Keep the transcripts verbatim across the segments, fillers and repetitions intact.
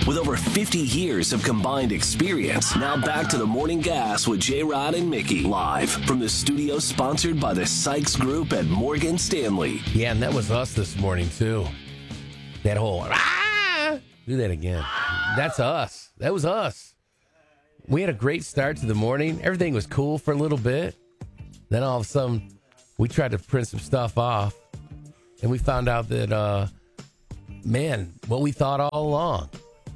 With over fifty years of combined experience, now back to the Morning Gas with J-Rod and Mickey. Live from the studio sponsored by the Sykes Group at Morgan Stanley. Yeah, and that was us this morning, too. That whole, ah! Do that again. That's us. That was us. We had a great start to the morning. Everything was cool for a little bit. Then all of a sudden, we tried to print some stuff off. And we found out that, uh, man, what we thought all along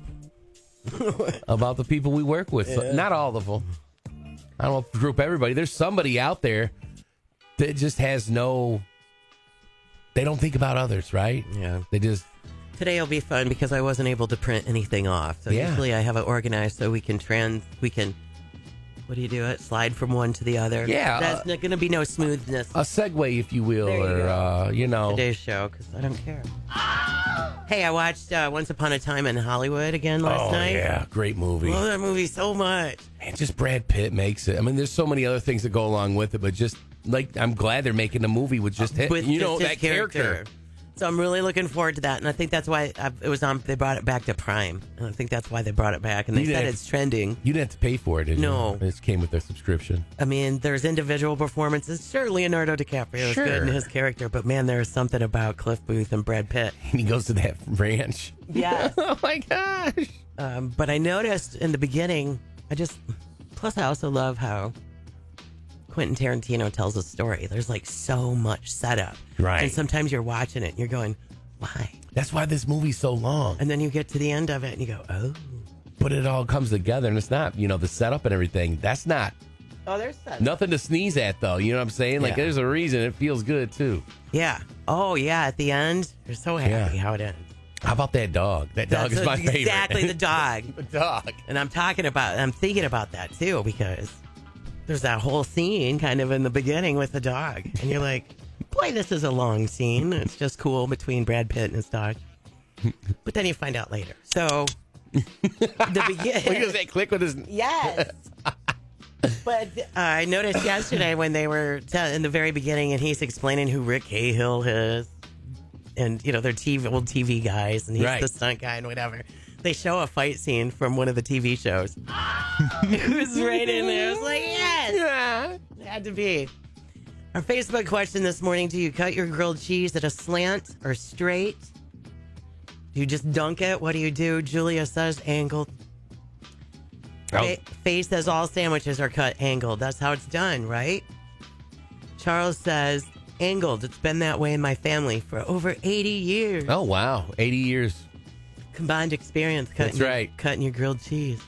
about the people we work with. Yeah. Not all of them. I don't know if group everybody. There's somebody out there that just has no, they don't think about others, right? Yeah. They just. Today will be fun because I wasn't able to print anything off. So yeah. usually I have it organized so we can trans, we can, what do you do it? Slide from one to the other. Yeah. That's not going to be no smoothness. A segue, if you will, you or, go. uh, you know. Today's show, because I don't care. Hey, I watched uh, Once Upon a Time in Hollywood again last oh, night. yeah. Great movie. I love that movie so much. Man, just Brad Pitt makes it. I mean, there's so many other things that go along with it, but just, like, I'm glad they're making a movie with just him. With You just know, his that character. So I'm really looking forward to that, and I think that's why I, it was on. They brought it back to Prime, and I think that's why they brought it back. And they You said didn't- it's trending. You didn't have to pay for it, did No. you? It just came with their subscription. I mean, there's individual performances. Sure, Leonardo DiCaprio is Sure. good in his character, but man, there's something about Cliff Booth and Brad Pitt. And he goes to that ranch. Yes. Oh, my gosh. Um, but I noticed in the beginning, I just. Plus, I also love how Quentin Tarantino tells a story. There's like so much setup, Right. And sometimes you're watching it and you're going, why? That's why this movie's so long. And then you get to the end of it and you go, oh. But it all comes together, and it's not, you know, the setup and everything. That's not Oh, there's setup. nothing to sneeze at, though. You know what I'm saying? Like, Yeah. there's a reason it feels good, too. Yeah. Oh, yeah. At the end, you're so happy Yeah. how it ends. How about that dog? That dog That's is my favorite. Exactly, the dog. The dog. And I'm talking about, I'm thinking about that too, because there's that whole scene kind of in the beginning with the dog. And you're like, boy, this is a long scene. It's just cool between Brad Pitt and his dog. But then you find out later. So, the beginning. Look at that click with his. Yes. But uh, I noticed yesterday when they were t- in the very beginning and he's explaining who Rick Cahill is. And, you know, they're T V, old T V guys, and he's Right. the stunt guy and whatever. They show a fight scene from one of the T V shows. It was right in there. I was like, yes! Yeah. It had to be. Our Facebook question this morning, do you cut your grilled cheese at a slant or straight? Do you just dunk it? What do you do? Julia says angled. Oh. Fa- Faye says all sandwiches are cut angled. That's how it's done, right? Charles says angled. It's been that way in my family for over eighty years. Oh, wow. eighty years. Combined experience cutting, That's your, right. cutting your grilled cheese.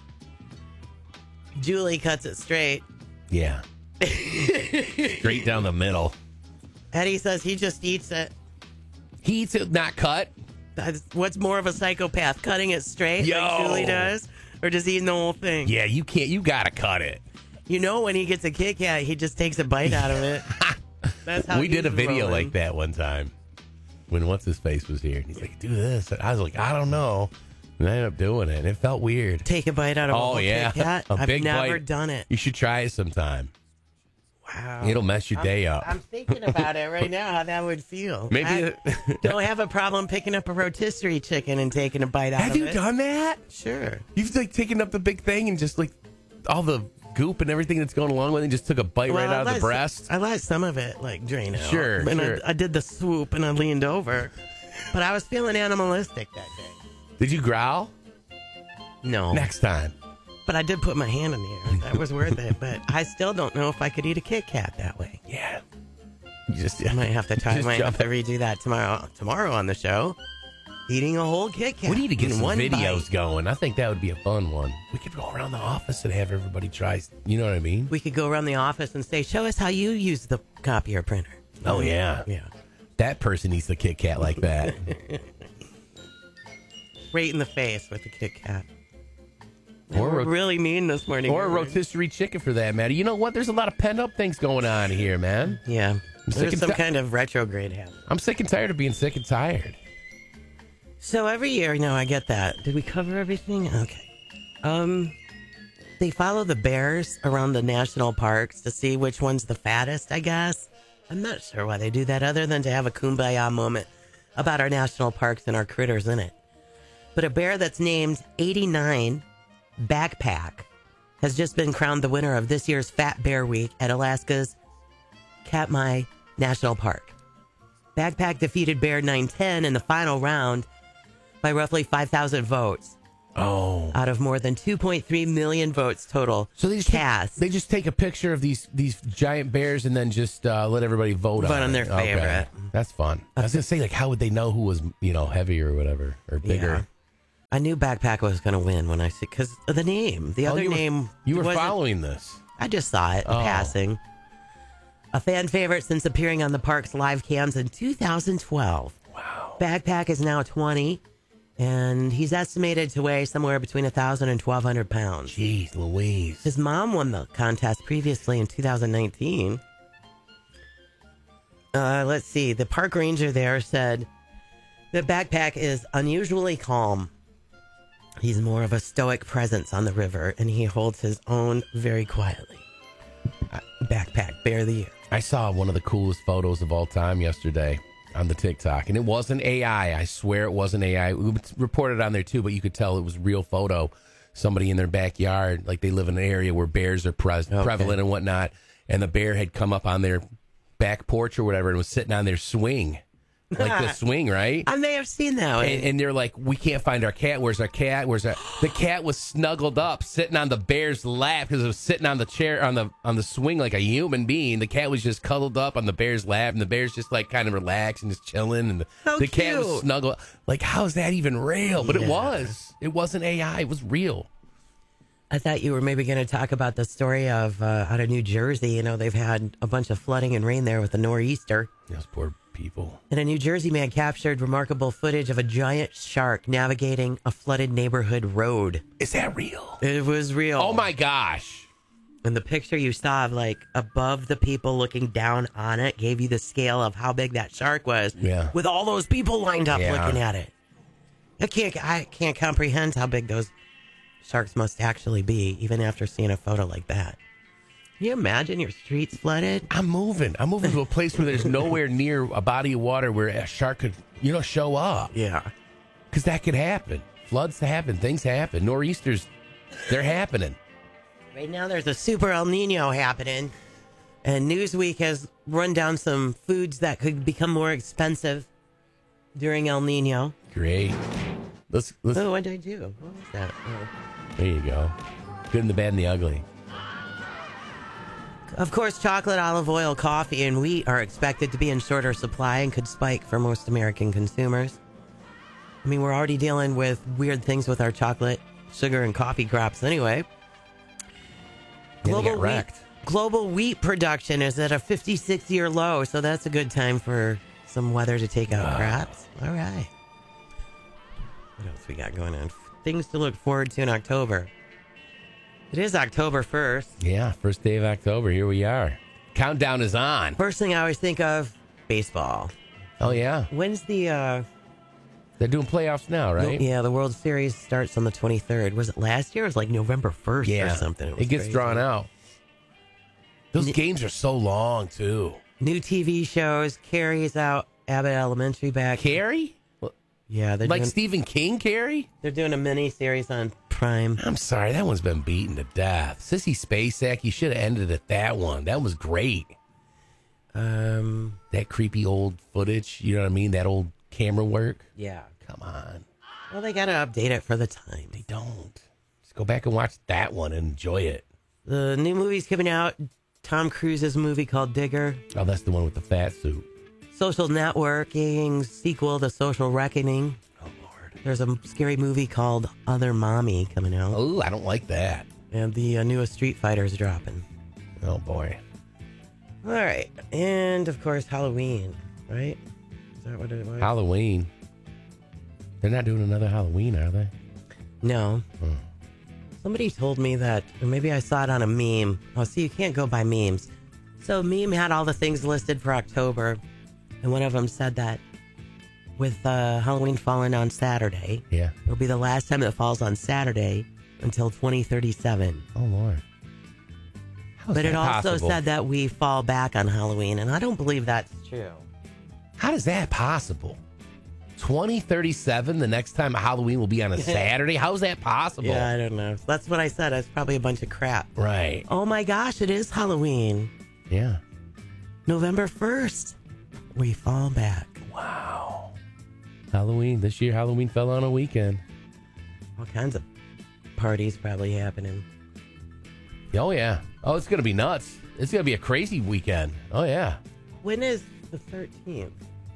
Julie cuts it straight. Yeah. Straight down the middle. Eddie says he just eats it. He eats it not cut. That's, what's more of a psychopath, cutting it straight Yo. like Julie does, or does he eat the whole thing? Yeah, you can't. You got to cut it. You know, when he gets a Kit Kat, he just takes a bite out of it. That's how We did a he's video rolling. like that one time when What's His Face was here. And he's like, do this. And I was like, I don't know. And I ended up doing it. And it felt weird. Take a bite out of a Oh, whole yeah. Kit Kat? A I've big never bite. done it. You should try it sometime. Wow. It'll mess your day up. I'm thinking about it right now, how that would feel. Maybe I it- don't have a problem picking up a rotisserie chicken and taking a bite out Have of you it. done that? Sure. You've like taken up the big thing and just like all the goop and everything that's going along with it and just took a bite right Well, I out of the let- breast? I let some of it like drain out. Sure, And sure. I, I did the swoop and I leaned over. But I was feeling animalistic that day. Did you growl? No. Next time. But I did put my hand in the air. That was worth it. But I still don't know if I could eat a Kit Kat that way. Yeah. You just I might have to try. I Just might have jump to redo that tomorrow. Tomorrow on the show, eating a whole Kit Kat. We need to get in some one videos bite. going. I think that would be a fun one. We could go around the office and have everybody try. You know what I mean? We could go around the office and say, "Show us how you use the copier printer." Oh, yeah. Yeah. That person eats the Kit Kat like that. Right in the face with the Kit Kat. Or We're a- really mean this morning. or a aren't we? rotisserie chicken for that matter. You know what? There's a lot of pent up things going on here, man. Yeah. sick There's and some ti- kind of retrograde happening. I'm sick and tired of being sick and tired. So every year, no, I get that. Did we cover everything? Okay. Um, they follow the bears around the national parks to see which one's the fattest, I guess. I'm not sure why they do that other than to have a kumbaya moment about our national parks and our critters in it. But a bear that's named eighty-nine, Backpack, has just been crowned the winner of this year's Fat Bear Week at Alaska's Katmai National Park. Backpack defeated Bear nine ten in the final round by roughly five thousand votes. Oh. Out of more than two point three million votes total. So they just cast. Take, they just take a picture of these these giant bears and then just uh, let everybody vote, vote on, on it. their favorite. Okay. That's fun. I was gonna say, like, how would they know who was, you know, heavier or whatever or bigger? Yeah. I knew Backpack was going to win when I see because of the name. The Oh, other you were- name. You were wasn't- following this. I just saw it in Oh. passing. A fan favorite since appearing on the park's live cams in two thousand twelve. Wow. Backpack is now twenty, and he's estimated to weigh somewhere between one thousand and twelve hundred pounds. Jeez Louise. His mom won the contest previously in two thousand nineteen. Uh, let's see. The park ranger there said the Backpack is unusually calm. He's more of a stoic presence on the river, and he holds his own very quietly. Backpack, bear of the year. I saw one of the coolest photos of all time yesterday on the TikTok, and it wasn't A I. I swear it wasn't A I. We reported on there too, but you could tell it was a real photo. Somebody in their backyard, like they live in an area where bears are pre- Okay. prevalent and whatnot, and the bear had come up on their back porch or whatever and was sitting on their swing, like the swing, right? I may have seen that one. And, and they're like, we can't find our cat. Where's our cat? Where's our? The cat was snuggled up, sitting on the bear's lap because it was sitting on the chair on the on the swing like a human being. The cat was just cuddled up on the bear's lap, and the bear's just like kind of relaxed and just chilling. And the, How the cat was cute. snuggled. Like, how is that even real? But it Yeah. was. It wasn't A I. It was real. I thought you were maybe going to talk about the story of uh, out of New Jersey. You know, they've had a bunch of flooding and rain there with the nor'easter. Those poor people. And a New Jersey man captured remarkable footage of a giant shark navigating a flooded neighborhood road. Is that real? It was real. Oh my gosh. And the picture you saw of like above the people looking down on it gave you the scale of how big that shark was. Yeah. With all those people lined up Yeah. looking at it. I can't I can't comprehend how big those sharks must actually be, even after seeing a photo like that. Can you imagine your streets flooded? I'm moving. I'm moving to a place where there's nowhere near a body of water where a shark could, you know, show up. Yeah. Because that could happen. Floods happen. Things happen. Nor'easters, they're happening. Right now there's a super El Nino happening. And Newsweek has run down some foods that could become more expensive during El Nino. Great. Let's, let's Oh, what did I do? What was that? Oh. There you go. Good and the bad and the ugly. Of course, chocolate, olive oil, coffee, and wheat are expected to be in shorter supply and could spike for most American consumers. I mean, we're already dealing with weird things with our chocolate, sugar, and coffee crops anyway. Yeah, they got wheat, wrecked. global wheat production is at a fifty-six year low, so that's a good time for some weather to take out crops. All right. What else we got going on? Things to look forward to in October. It is October first. Yeah, first day of October. Here we are. Countdown is on. First thing I always think of, baseball. Oh, yeah. When's the, uh, They're doing playoffs now, right? yeah, the World Series starts on the twenty-third. Was it last year? It was like November first or Yeah. something. It, was gets crazy. drawn out. Those N- games are so long, too. New T V shows, Carrie's out, Abbott Elementary back. Carrie? Yeah, they're Like doing, Stephen King, Carrie? they're doing a mini series on Prime. I'm sorry, that one's been beaten to death. Sissy Spacek, you should have ended at that one. That was great. Um, That creepy old footage, you know what I mean? That old camera work. yeah. Come on. Well, they got to update it for the time. They don't. Just go back and watch that one and enjoy it. The new movie's coming out. Tom Cruise's movie called Digger. Oh, that's the one with the fat suit. Social Networking sequel to Social Reckoning. Oh, Lord. There's a scary movie called Other Mommy coming out. Oh, I don't like that. And the uh, newest Street Fighter is dropping. Oh, boy. All right. And, of course, Halloween, right? Is that what it was? Halloween. They're not doing another Halloween, are they? No. Hmm. Somebody told me that, or maybe I saw it on a meme. Oh, see, you can't go by memes. So meme had all the things listed for October, and one of them said that with uh, Halloween falling on Saturday, Yeah. it'll be the last time it falls on Saturday until twenty thirty-seven. Oh, Lord. How is But it that also possible? said that we fall back on Halloween, and I don't believe that's true. How is that possible? twenty thirty-seven, the next time Halloween will be on a Saturday. How's that possible? Yeah, I don't know. That's what I said. It's probably a bunch of crap. Right. Oh my gosh, it is Halloween. Yeah. November first. We fall back. Wow. Halloween. This year, Halloween fell on a weekend. All kinds of parties probably happening. Oh, yeah. Oh, it's going to be nuts. It's going to be a crazy weekend. Oh, yeah. When is the thirteenth?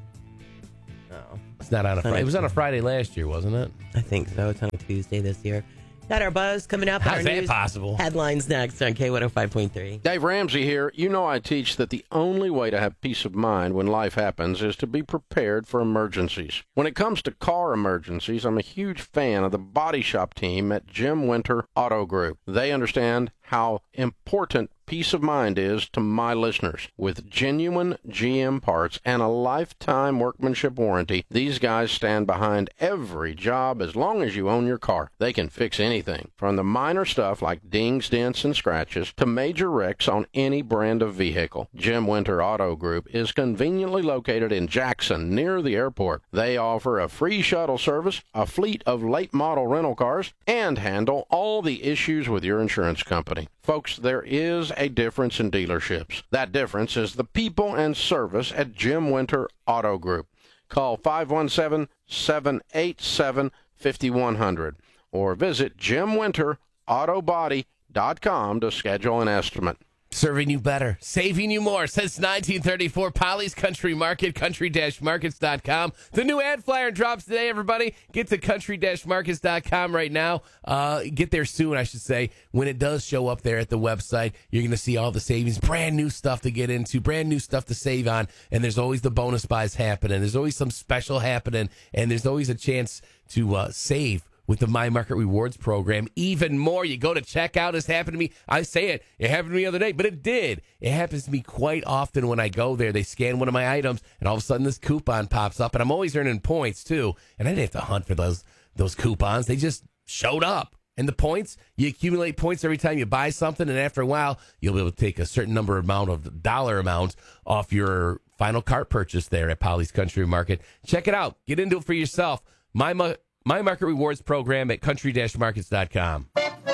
Oh. It's not on a Friday. It was on a Friday last year, wasn't it? I think so. It's on a Tuesday this year. Got our buzz coming up. How's our that news possible? Headlines next on K one oh five point three. Dave Ramsey here. You know I teach that the only way to have peace of mind when life happens is to be prepared for emergencies. When it comes to car emergencies, I'm a huge fan of the body shop team at Jim Winter Auto Group. They understand how important peace of mind is to my listeners. With genuine G M parts and a lifetime workmanship warranty, these guys stand behind every job as long as you own your car. They can fix anything, from the minor stuff like dings, dents, and scratches to major wrecks on any brand of vehicle. Jim Winter Auto Group is conveniently located in Jackson, near the airport. They offer a free shuttle service, a fleet of late model rental cars, and handle all the issues with your insurance company. Folks, there is a difference in dealerships. That difference is the people and service at Jim Winter Auto Group. Call five one seven, seven eight seven, five one zero zero or visit jim winter auto body dot com to schedule an estimate. Serving you better, saving you more. Since nineteen thirty-four, Polly's Country Market, country dash markets dot com. The new ad flyer drops today, everybody. Get to country dash markets dot com right now. Uh, get there soon, I should say. When it does show up there at the website, you're going to see all the savings, brand new stuff to get into, brand new stuff to save on, and there's always the bonus buys happening. There's always some special happening, and there's always a chance to uh, save with the My Market Rewards program. Even more, you go to checkout. It's happened to me. I say it. It happened to me the other day, but it did. It happens to me quite often when I go there. They scan one of my items, and all of a sudden this coupon pops up, and I'm always earning points, too. And I didn't have to hunt for those those coupons. They just showed up. And the points, you accumulate points every time you buy something, and after a while, you'll be able to take a certain number amount of dollar amount off your final cart purchase there at Polly's Country Market. Check it out. Get into it for yourself. My Market My Market Rewards program at country dash markets dot com.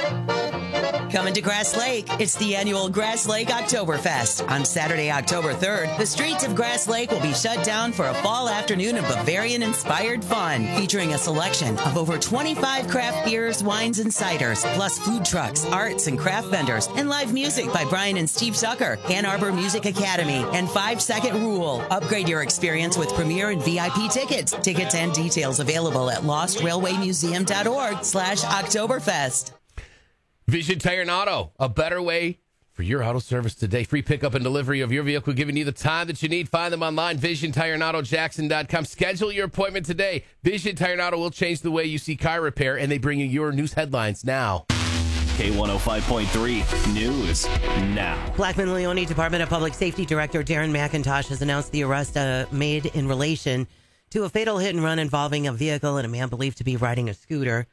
Coming to Grass Lake, it's the annual Grass Lake Oktoberfest. On Saturday, October third, the streets of Grass Lake will be shut down for a fall afternoon of Bavarian-inspired fun, featuring a selection of over twenty-five craft beers, wines, and ciders, plus food trucks, arts, and craft vendors, and live music by Brian and Steve Zucker, Ann Arbor Music Academy, and Five Second Rule. Upgrade your experience with premier and V I P tickets. Tickets and details available at lost railway museum dot org slash Oktoberfest. Vision Tire and Auto, a better way for your auto service today. Free pickup and delivery of your vehicle, giving you the time that you need. Find them online, vision tire and auto jackson dot com. Schedule your appointment today. Vision Tire and Auto will change the way you see car repair, and they bring you your news headlines now. K one oh five point three News now. Blackman Leone Department of Public Safety Director Darren McIntosh has announced the arrest uh, made in relation to a fatal hit and run involving a vehicle and a man believed to be riding a scooter.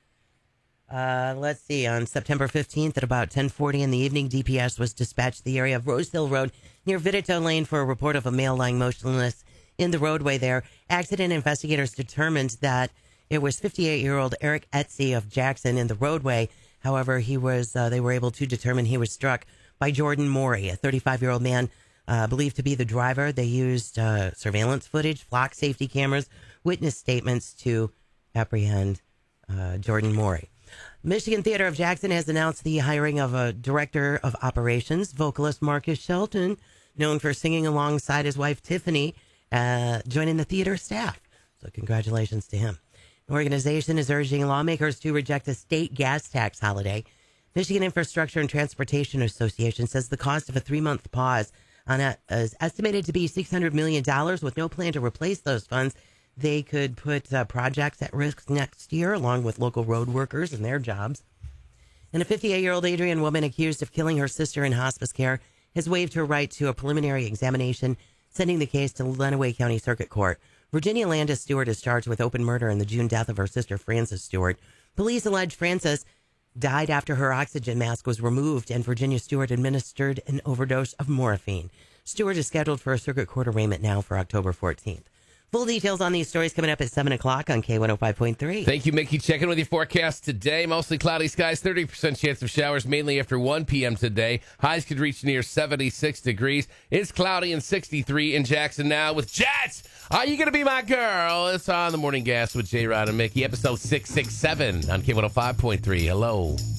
Uh, let's see. On September fifteenth at about ten forty in the evening, D P S was dispatched to the area of Rose Hill Road near Vidito Lane for a report of a male lying motionless in the roadway there. Accident investigators determined that it was fifty-eight-year-old Eric Etsy of Jackson in the roadway. However, he was. Uh, they were able to determine he was struck by Jordan Morey, a thirty-five-year-old man uh, believed to be the driver. They used uh, surveillance footage, flock safety cameras, witness statements to apprehend uh, Jordan Morey. Michigan Theater of Jackson has announced the hiring of a director of operations, vocalist Marcus Shelton, known for singing alongside his wife Tiffany, uh, joining the theater staff. So congratulations to him. The organization is urging lawmakers to reject a state gas tax holiday. Michigan Infrastructure and Transportation Association says the cost of a three-month pause on it is estimated to be six hundred million dollars with no plan to replace those funds. They could put uh, projects at risk next year, along with local road workers and their jobs. And a fifty-eight-year-old Adrian woman accused of killing her sister in hospice care has waived her right to a preliminary examination, sending the case to Lenawee County Circuit Court. Virginia Landis Stewart is charged with open murder in the June death of her sister, Frances Stewart. Police allege Frances died after her oxygen mask was removed, and Virginia Stewart administered an overdose of morphine. Stewart is scheduled for a circuit court arraignment now for October fourteenth. Full details on these stories coming up at seven o'clock on K one oh five point three. Thank you, Mickey. Checking with your forecast today. Mostly cloudy skies, thirty percent chance of showers, mainly after one p.m. today. Highs could reach near seventy-six degrees. It's cloudy and sixty-three in Jackson now with Jets. Are you going to be my girl? It's on the Morning Gas with J. Rod and Mickey, episode six sixty-seven on K one oh five point three. Hello.